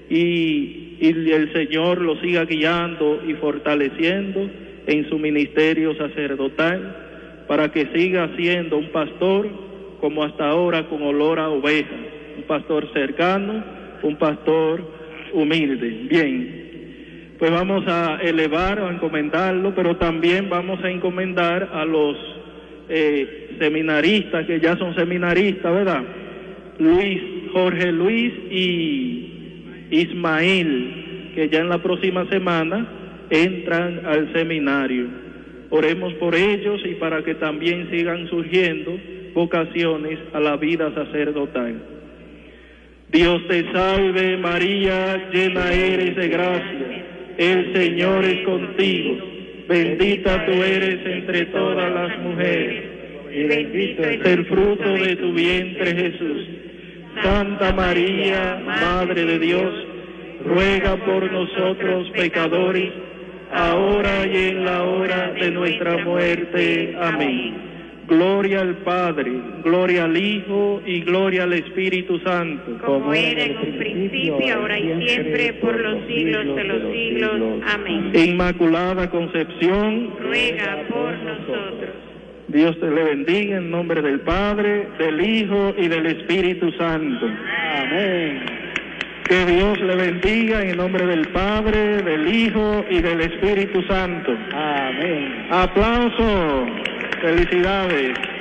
y el Señor lo siga guiando y fortaleciendo en su ministerio sacerdotal, para que siga siendo un pastor como hasta ahora, con olor a oveja, un pastor cercano, un pastor humilde. Bien, pues vamos a elevar, a encomendarlo, pero también vamos a encomendar a los seminaristas, que ya son seminaristas, ¿verdad? Jorge Luis y Ismael, que ya en la próxima semana entran al seminario. Oremos por ellos y para que también sigan surgiendo vocaciones a la vida sacerdotal. Dios te salve María, llena eres de gracia, el Señor es contigo, bendita tú eres entre todas las mujeres, y bendito es el fruto de tu vientre Jesús. Santa María, Madre de Dios, ruega por nosotros pecadores, ahora y en la hora de nuestra muerte. Amén. Gloria al Padre, gloria al Hijo y gloria al Espíritu Santo. Como era en un principio, ahora y siempre, por los siglos de los siglos. Amén. Inmaculada Concepción, ruega por nosotros. Dios te le bendiga en nombre del Padre, del Hijo y del Espíritu Santo. Amén. Que Dios le bendiga en nombre del Padre, del Hijo y del Espíritu Santo. Amén. Aplauso. Felicidades.